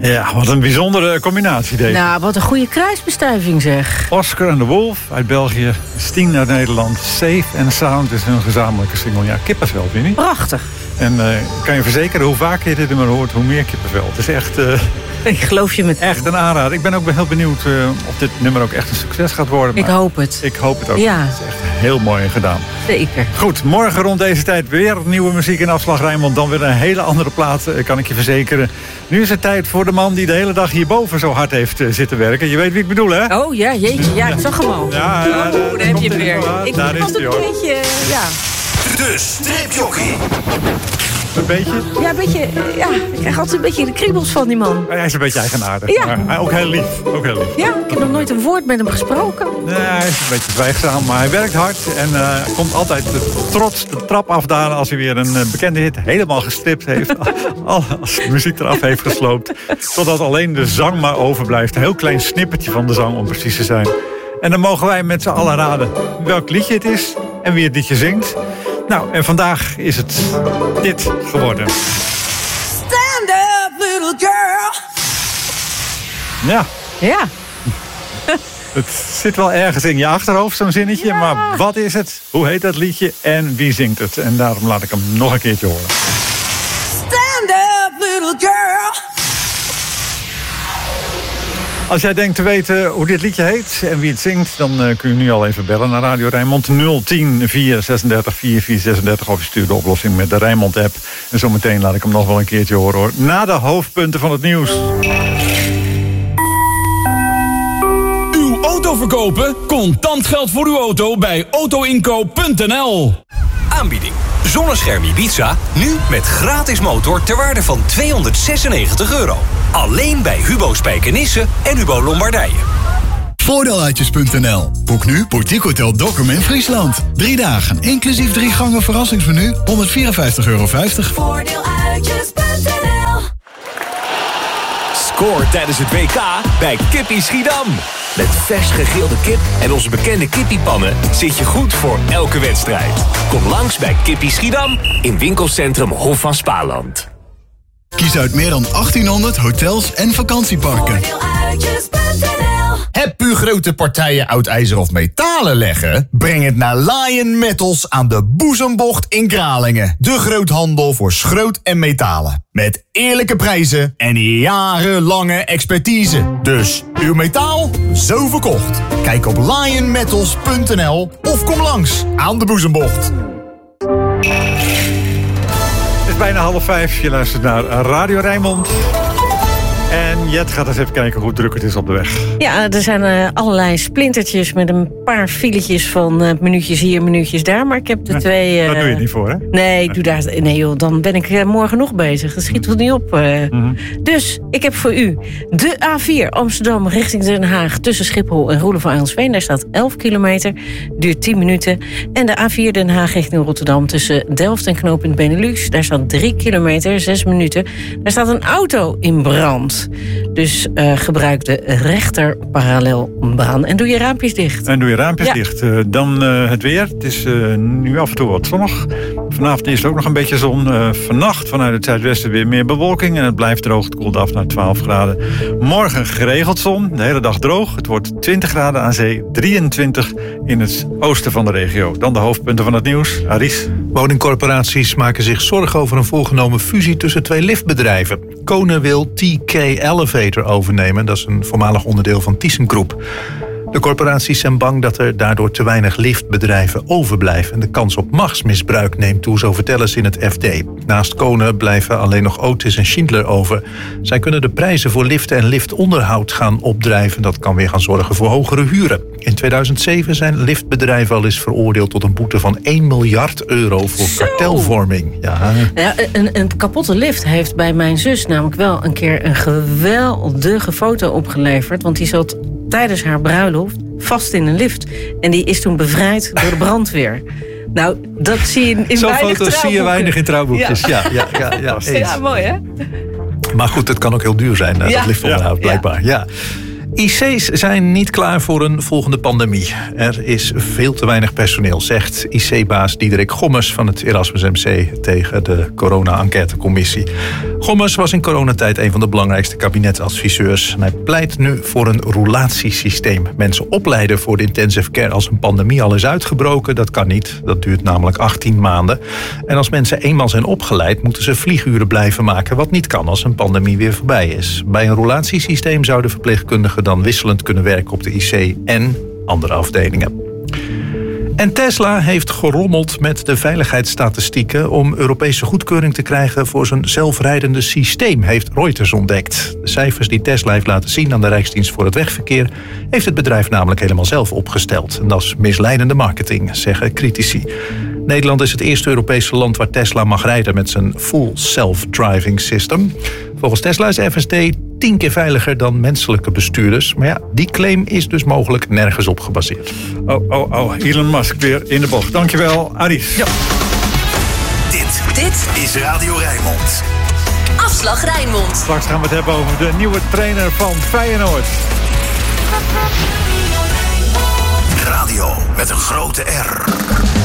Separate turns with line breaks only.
Ja, wat een bijzondere combinatie deze.
Nou, wat een goede kruisbestuiving zeg.
Oscar and the Wolf uit België, Sting uit Nederland. Safe and Sound is hun gezamenlijke single. Ja, kippenvel, vind je niet?
Prachtig.
En kan je verzekeren, hoe vaker je dit nummer hoort, hoe meer kippenvel. Het is echt...
Ik geloof je met
echt een aanrader. Ik ben ook heel benieuwd of dit nummer ook echt een succes gaat worden.
Ik hoop het.
Ik hoop het ook.
Ja.
Het is echt heel mooi gedaan.
Zeker.
Goed, morgen rond deze tijd weer nieuwe muziek in Afslag Rijnmond. Dan weer een hele andere plaat, kan ik je verzekeren. Nu is het tijd voor de man die de hele dag hierboven zo hard heeft zitten werken. Je weet wie ik bedoel, hè?
Oh ja, jeetje. Ja, ik zag hem al.
Ja,
daar heb je hem weer. Ik
daar
vind
is
het
hij,
een beetje, ja.
De stripjockey.
Een beetje?
Ja, een beetje, ja. Ik krijg altijd een beetje de kriebels van die man.
Hij is een beetje eigenaardig.
Ja.
Maar ook heel lief.
Ja, ik heb nog nooit een woord met hem gesproken.
Nee, hij is een beetje zwijgzaam, maar hij werkt hard. En komt altijd trots de trap afdalen als hij weer een bekende hit helemaal gestript heeft. Als de muziek eraf heeft gesloopt. Totdat alleen de zang maar overblijft. Een heel klein snippertje van de zang, om precies te zijn. En dan mogen wij met z'n allen raden welk liedje het is en wie het liedje zingt. Nou, en vandaag is het dit geworden.
Stand up, little girl.
Ja.
Ja.
Het zit wel ergens in je achterhoofd, zo'n zinnetje.
Ja.
Maar wat is het? Hoe heet dat liedje? En wie zingt het? En daarom laat ik hem nog een keertje horen.
Stand up, little girl.
Als jij denkt te weten hoe dit liedje heet en wie het zingt, dan kun je nu al even bellen naar Radio Rijnmond 010 436 4436 of je stuurt de oplossing met de Rijnmond-app. En zometeen laat ik hem nog wel een keertje horen, hoor. Na de hoofdpunten van het nieuws.
Uw auto verkopen? Contant geld voor uw auto bij autoinkoop.nl.
Aanbieding. Zonnescherm Ibiza, nu met gratis motor ter waarde van €296. Alleen bij Hubo Spijkenisse en Hubo Lombardije.
Voordeeluitjes.nl. Boek nu Boutique Hotel Dokkum in Friesland. 3 dagen, inclusief 3 gangen verrassingsmenu, €154,50.
Voordeeluitjes.nl.
Scoor tijdens het WK bij Kippie Schiedam. Met vers gegrilde kip en onze bekende kippiepannen zit je goed voor elke wedstrijd. Kom langs bij Kippie Schiedam in winkelcentrum Hof van Spaarland.
Kies uit meer dan 1800 hotels en vakantieparken.
Voordeeluitjes.nl.
Heb u grote partijen oud ijzer of metalen leggen? Breng het naar Lion Metals aan de Boezembocht in Kralingen. De groothandel voor schroot en metalen. Met eerlijke prijzen en jarenlange expertise. Dus uw metaal, zo verkocht. Kijk op lionmetals.nl of kom langs aan de Boezembocht.
Het is bijna 4:30. Je luistert naar Radio Rijnmond. En Jet gaat eens even kijken hoe druk het is op de weg.
Ja, er zijn allerlei splintertjes met een paar filetjes van minuutjes hier, minuutjes daar. Maar ik heb de twee...
Dat doe je niet voor, hè?
Nee, ik doe daar... Nee joh, dan ben ik morgen nog bezig. Dat schiet er niet op. Dus, ik heb voor u de A4 Amsterdam richting Den Haag tussen Schiphol en Roelof van Aylesveen. Daar staat 11 kilometer, duurt 10 minuten. En de A4 Den Haag richting Rotterdam tussen Delft en knooppunt Benelux. Daar staat 3 kilometer, 6 minuten. Daar staat een auto in brand. Dus gebruik de rechter parallelbaan. En doe je raampjes dicht.
En doe je raampjes dicht. Dan het weer. Het is nu af en toe wat zonnig. Vanavond is er ook nog een beetje zon. Vannacht vanuit het zuidwesten weer meer bewolking. En het blijft droog. Het koelt af naar 12 graden. Morgen geregeld zon. De hele dag droog. Het wordt 20 graden aan zee. 23 in het oosten van de regio. Dan de hoofdpunten van het nieuws. Aris.
Woningcorporaties maken zich zorgen over een voorgenomen fusie tussen 2 liftbedrijven. Kone wil TK Elevator overnemen. Dat is een voormalig onderdeel van ThyssenKrupp. De corporaties zijn bang dat er daardoor te weinig liftbedrijven overblijven. En de kans op machtsmisbruik neemt toe, zo vertellen ze in het FD. Naast Kone blijven alleen nog Otis en Schindler over. Zij kunnen de prijzen voor liften en liftonderhoud gaan opdrijven. Dat kan weer gaan zorgen voor hogere huren. In 2007 zijn liftbedrijven al eens veroordeeld tot een boete van €1 miljard voor kartelvorming. Ja,
een kapotte lift heeft bij mijn zus namelijk wel een keer een geweldige foto opgeleverd. Want die zat tijdens haar bruiloft vast in een lift. En die is toen bevrijd door de brandweer. Nou, dat zie je in
zo'n
weinig
foto's zie je weinig in trouwboekjes. Ja,
ja, mooi hè?
Maar goed, het kan ook heel duur zijn, dat liftonderhoud, blijkbaar. Ja. IC's zijn niet klaar voor een volgende pandemie. Er is veel te weinig personeel, zegt IC-baas Diederik Gommers van het Erasmus MC tegen de corona-enquêtecommissie. Gommers was in coronatijd een van de belangrijkste kabinetadviseurs. En hij pleit nu voor een roulatiesysteem. Mensen opleiden voor de intensive care als een pandemie al is uitgebroken, dat kan niet. Dat duurt namelijk 18 maanden. En als mensen eenmaal zijn opgeleid, moeten ze vlieguren blijven maken, wat niet kan als een pandemie weer voorbij is. Bij een roulatiesysteem zouden verpleegkundigen dan wisselend kunnen werken op de IC en andere afdelingen. En Tesla heeft gerommeld met de veiligheidsstatistieken om Europese goedkeuring te krijgen voor zijn zelfrijdende systeem, heeft Reuters ontdekt. De cijfers die Tesla heeft laten zien aan de Rijksdienst voor het Wegverkeer heeft het bedrijf namelijk helemaal zelf opgesteld. En dat is misleidende marketing, zeggen critici. Nederland is het eerste Europese land waar Tesla mag rijden met zijn full self-driving system. Volgens Tesla is FSD 10 keer veiliger dan menselijke bestuurders. Maar ja, die claim is dus mogelijk nergens op gebaseerd.
Oh, Elon Musk weer in de bocht. Dankjewel, Aris.
Ja.
Dit is Radio Rijnmond. Afslag Rijnmond.
Straks gaan we het hebben over de nieuwe trainer van Feyenoord.
Radio met een grote R.